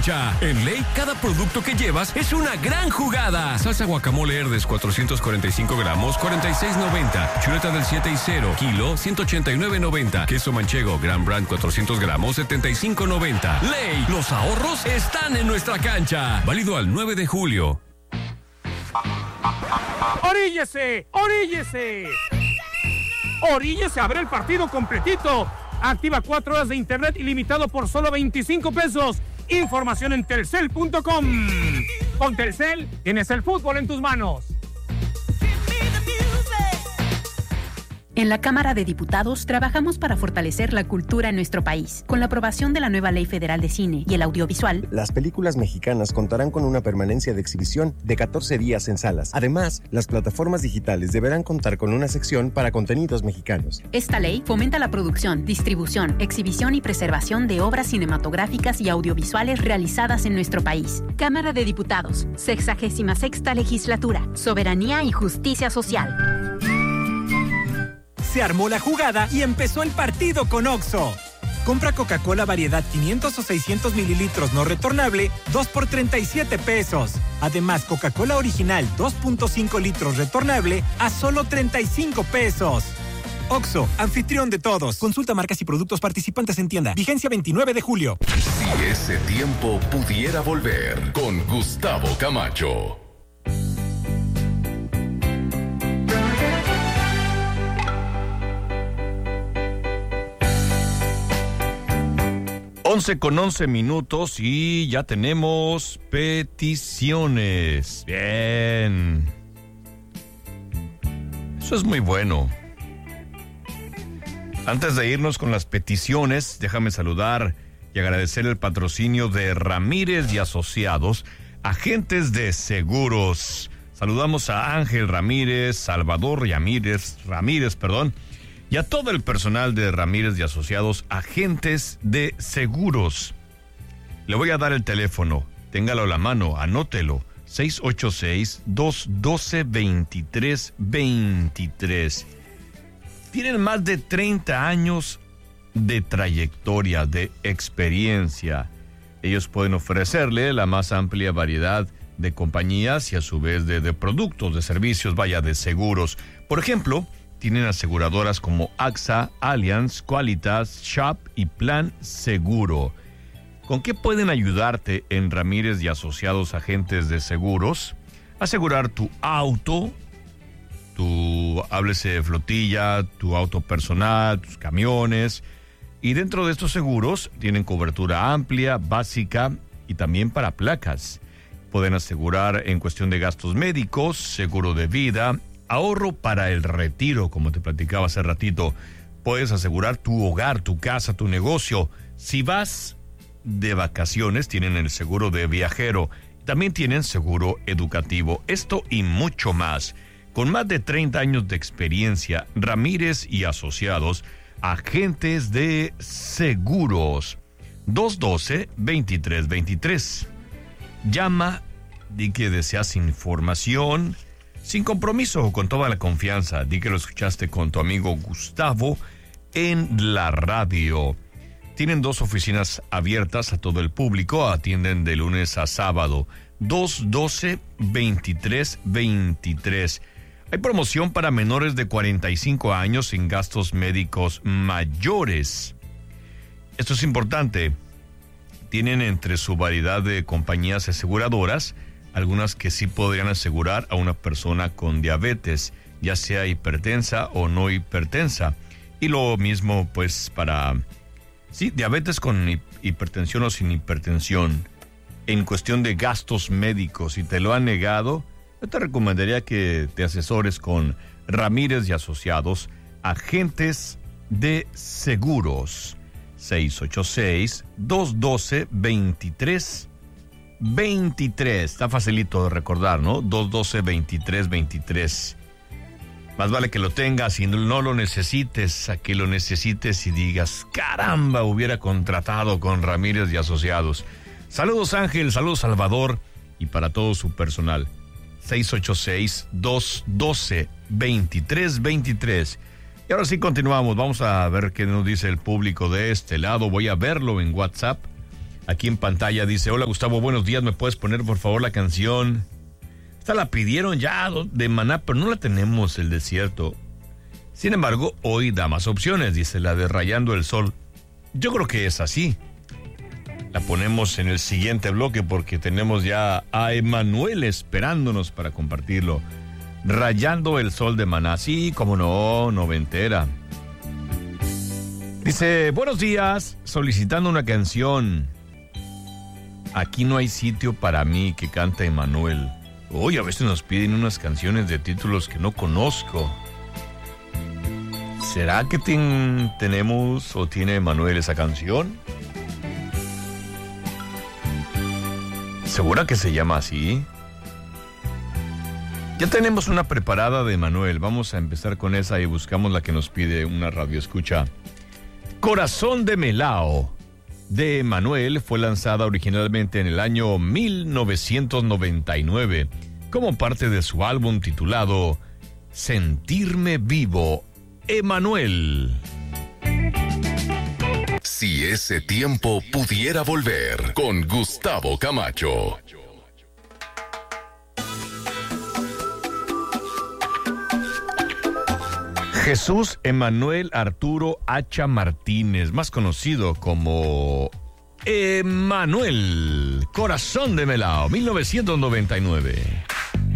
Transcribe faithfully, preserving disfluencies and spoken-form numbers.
cancha. En Ley, cada producto que llevas es una gran jugada. Salsa guacamole Herdes, cuatrocientos cuarenta y cinco gramos, cuarenta y seis noventa. Chuleta del siete y cero, kilo, ciento ochenta y nueve noventa. Queso manchego, Gran Brand, cuatrocientos gramos, setenta y cinco noventa. Ley, los ahorros están en nuestra cancha. Válido al nueve de julio. ¡Oríllese! ¡Oríllese! ¡Oríllese! ¡Abre el partido completito! Activa cuatro horas de internet ilimitado por solo veinticinco pesos. Información en telcel punto com. Con Telcel tienes el fútbol en tus manos. En la Cámara de Diputados trabajamos para fortalecer la cultura en nuestro país. Con la aprobación de la nueva Ley Federal de Cine y el Audiovisual, las películas mexicanas contarán con una permanencia de exhibición de catorce días en salas. Además, las plataformas digitales deberán contar con una sección para contenidos mexicanos. Esta ley fomenta la producción, distribución, exhibición y preservación de obras cinematográficas y audiovisuales realizadas en nuestro país. Cámara de Diputados, sexagésima sexta legislatura, soberanía y justicia social. Se armó la jugada y empezó el partido con Oxxo. Compra Coca-Cola variedad quinientos o seiscientos mililitros no retornable, dos por treinta y siete pesos. Además, Coca-Cola original dos punto cinco litros retornable a solo treinta y cinco pesos. Oxxo, anfitrión de todos. Consulta marcas y productos participantes en tienda. Vigencia veintinueve de julio. Si ese tiempo pudiera volver, con Gustavo Camacho. once con once minutos y ya tenemos peticiones. Bien. Eso es muy bueno. Antes de irnos con las peticiones, déjame saludar y agradecer el patrocinio de Ramírez y Asociados, agentes de seguros. Saludamos a Ángel Ramírez, Salvador Ramírez, Ramírez, perdón, y a todo el personal de Ramírez y Asociados, agentes de seguros. Le voy a dar el teléfono, téngalo a la mano, anótelo, seis ocho seis, dos uno dos, dos tres dos tres. Tienen más de treinta años de trayectoria, de experiencia. Ellos pueden ofrecerle la más amplia variedad de compañías y a su vez de, de productos, de servicios, vaya, de seguros. Por ejemplo, tienen aseguradoras como A X A, Allianz, Qualitas, Shop y Plan Seguro. ¿Con qué pueden ayudarte en Ramírez y Asociados Agentes de Seguros? Asegurar tu auto, tu, háblese flotilla, tu auto personal, tus camiones. Y dentro de estos seguros tienen cobertura amplia, básica y también para placas. Pueden asegurar en cuestión de gastos médicos, seguro de vida, ahorro para el retiro, como te platicaba hace ratito. Puedes asegurar tu hogar, tu casa, tu negocio. Si vas de vacaciones, tienen el seguro de viajero. También tienen seguro educativo. Esto y mucho más. Con más de treinta años de experiencia, Ramírez y Asociados, agentes de seguros. dos uno dos, dos tres dos tres. Llama, di que deseas información, sin compromiso o con toda la confianza. Di que lo escuchaste con tu amigo Gustavo en la radio. Tienen dos oficinas abiertas a todo el público. Atienden de lunes a sábado. dos uno dos, dos tres dos tres. Hay promoción para menores de cuarenta y cinco años sin gastos médicos mayores. Esto es importante. Tienen entre su variedad de compañías aseguradoras algunas que sí podrían asegurar a una persona con diabetes, ya sea hipertensa o no hipertensa. Y lo mismo pues para, sí, diabetes con hipertensión o sin hipertensión. En cuestión de gastos médicos, si te lo han negado, yo te recomendaría que te asesores con Ramírez y Asociados, agentes de seguros. seis ocho seis, dos uno dos, dos tres dos tres. Está facilito de recordar, ¿no? dos uno dos, dos tres dos tres. Más vale que lo tengas y no lo necesites, a que lo necesites y digas, caramba, hubiera contratado con Ramírez y Asociados. Saludos Ángel, saludos Salvador y para todo su personal. seis ocho seis, dos uno dos, dos tres dos tres. Y ahora sí continuamos, vamos a ver qué nos dice el público de este lado. Voy a verlo en WhatsApp. aquí en pantalla. Dice, hola Gustavo, buenos días, ¿me puedes poner por favor la canción? Esta la pidieron ya de Maná, pero no la tenemos, El Desierto. Sin embargo, hoy da más opciones, dice la de Rayando el Sol. Yo creo que es así. La ponemos en el siguiente bloque porque tenemos ya a Emanuel esperándonos para compartirlo. Rayando el Sol de Maná, sí, como no, noventera. Dice, buenos días, solicitando una canción. Aquí no hay sitio para mí, que canta Emanuel. Uy, a veces nos piden unas canciones de títulos que no conozco. ¿Será que ten, tenemos o tiene Emanuel esa canción? ¿Segura que se llama así? Ya tenemos una preparada de Emanuel. Vamos a empezar con esa y buscamos la que nos pide una radio escucha. Corazón de Melao, de Emanuel, fue lanzada originalmente en el año mil novecientos noventa y nueve como parte de su álbum titulado Sentirme Vivo, Emanuel. Si ese tiempo pudiera volver, con Gustavo Camacho. Jesús Emanuel Arturo Hacha Martínez, más conocido como Emanuel, Corazón de Melao, mil novecientos noventa y nueve.